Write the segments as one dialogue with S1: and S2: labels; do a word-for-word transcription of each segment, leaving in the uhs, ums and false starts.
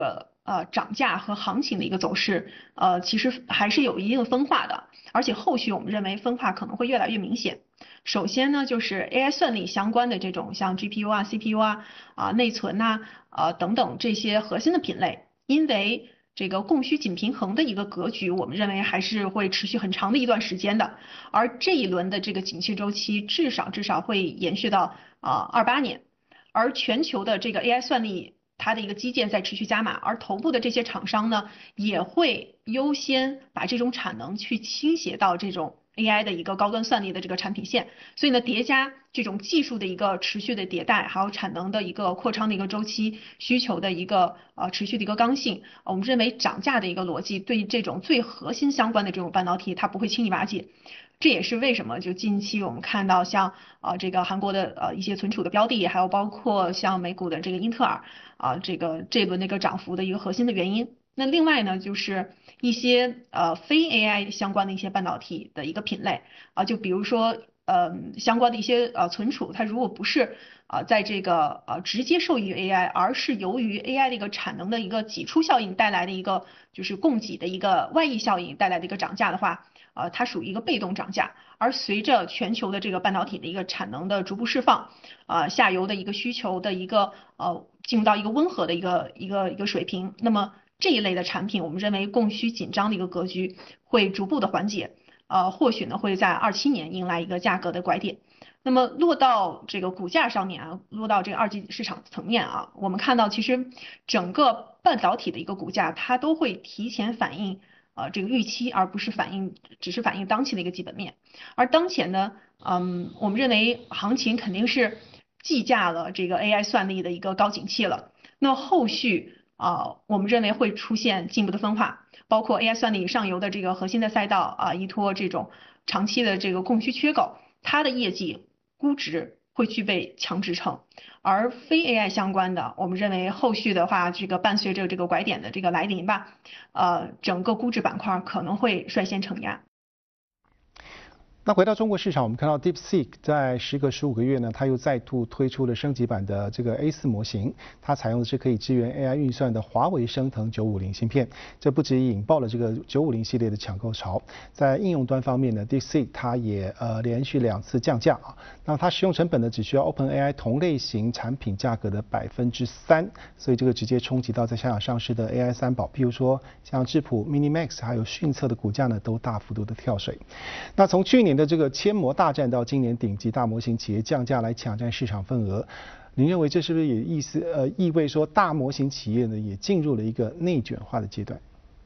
S1: 呃涨价和行情的一个走势，呃其实还是有一定的分化的，而且后续我们认为分化可能会越来越明显。首先呢，就是 A I 算力相关的这种像 G P U 啊、C P U 啊、啊内存呐、啊等等这些核心的品类，因为这个供需紧平衡的一个格局，我们认为还是会持续很长的一段时间的。而这一轮的这个景气周期，至少至少会延续到啊二八年。而全球的这个 A I 算力，它的一个基建在持续加码，而头部的这些厂商呢，也会优先把这种产能去倾斜到这种 A I 的一个高端算力的这个产品线，所以呢，叠加这种技术的一个持续的迭代，还有产能的一个扩张的一个周期，需求的一个呃持续的一个刚性，我们认为涨价的一个逻辑对这种最核心相关的这种半导体，它不会轻易瓦解。这也是为什么就近期我们看到像啊、呃、这个韩国的呃一些存储的标的，还有包括像美股的这个英特尔啊、呃、这个这轮那个涨幅的一个核心的原因。那另外呢，就是一些呃非 A I 相关的一些半导体的一个品类啊、呃，就比如说呃相关的一些呃存储，它如果不是啊、呃、在这个呃直接受益于 A I，而是由于 A I 的一个产能的一个挤出效应带来的一个就是供给的一个外溢效应带来的一个涨价的话。呃，它属于一个被动涨价，而随着全球的这个半导体的一个产能的逐步释放，呃，下游的一个需求的一个呃进入到一个温和的一个一个一个水平，那么这一类的产品，我们认为供需紧张的一个格局会逐步的缓解，呃，或许呢会在二七年迎来一个价格的拐点。那么落到这个股价上面啊，落到这个二级市场层面啊，我们看到其实整个半导体的一个股价，它都会提前反映。呃这个预期，而不是反映只是反映当期的一个基本面。而当前呢，嗯，我们认为行情肯定是计价了这个 A I 算力的一个高景气了。那后续啊、呃，我们认为会出现进一步的分化，包括 A I 算力上游的这个核心的赛道啊，依托这种长期的这个供需缺口，它的业绩估值会具备强支撑。而非 A I 相关的，我们认为后续的话，这个伴随着这个拐点的这个来临吧，呃，整个估值板块可能会率先承压。
S2: 那回到中国市场，我们看到 DeepSeek 在时隔十五个月呢，它又再度推出了升级版的这个 A 四 模型，它采用的是可以支援 A I 运算的华为升腾九五零芯片，这不止引爆了这个九五零系列的抢购潮，在应用端方面呢 ，DeepSeek 它也呃连续两次降价啊，那它使用成本呢只需要 OpenAI 同类型产品价格的百分之三，所以这个直接冲击到在香港上市的 A I 三宝，譬如说像智谱、MiniMax 还有迅策的股价呢都大幅度的跳水。那从去年的这个千模大战到今年顶级大模型企业降价来抢占市场份额，您认为这是不是也意思呃意味说大模型企业呢也进入了一个内卷化的阶段？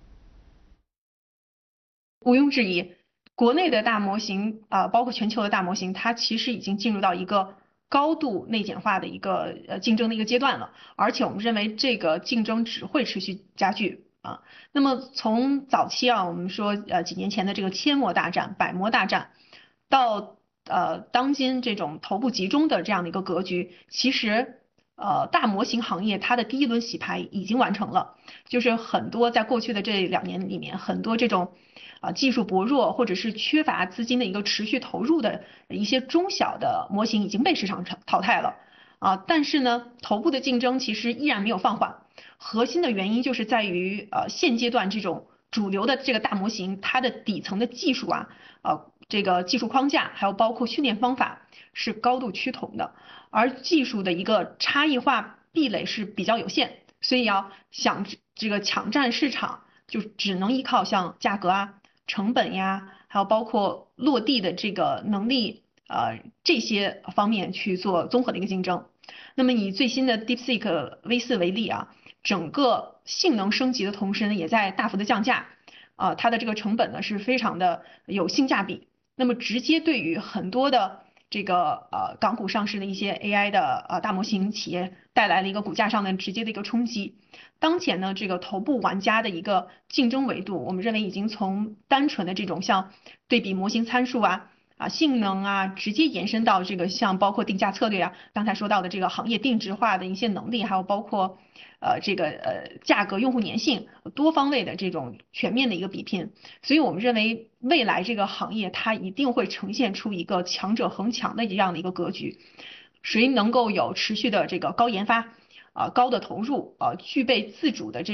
S1: 毋庸置疑，国内的大模型啊、呃，包括全球的大模型，它其实已经进入到一个高度内卷化的一个呃竞争的一个阶段了，而且我们认为这个竞争只会持续加剧啊。那么从早期啊，我们说呃几年前的这个千模大战、百模大战，到呃当今这种头部集中的这样的一个格局，其实呃大模型行业它的第一轮洗牌已经完成了，就是很多在过去的这两年里面，很多这种啊、呃、技术薄弱或者是缺乏资金的一个持续投入的一些中小的模型已经被市场淘汰了啊，但是呢，头部的竞争其实依然没有放缓，核心的原因就是在于呃现阶段这种主流的这个大模型，它的底层的技术啊，呃，这个技术框架，还有包括训练方法是高度趋同的，而技术的一个差异化壁垒是比较有限，所以要想这个抢占市场，就只能依靠像价格啊、成本呀，还有包括落地的这个能力，呃，这些方面去做综合的一个竞争。那么以最新的 DeepSeek V 四为例啊，整个性能升级的同时呢，也在大幅的降价，啊、呃，它的这个成本呢是非常的有性价比。那么直接对于很多的这个呃港股上市的一些 A I 的呃大模型企业带来了一个股价上的直接的一个冲击。当前呢，这个头部玩家的一个竞争维度，我们认为已经从单纯的这种像对比模型参数啊。啊，性能啊，直接延伸到这个像包括定价策略啊，刚才说到的这个行业定制化的一些能力，还有包括呃这个呃价格、用户粘性多方位的这种全面的一个比拼。所以我们认为未来这个行业它一定会呈现出一个强者恒强的这样的一个格局。谁能够有持续的这个高研发呃高的投入，呃具备自主的这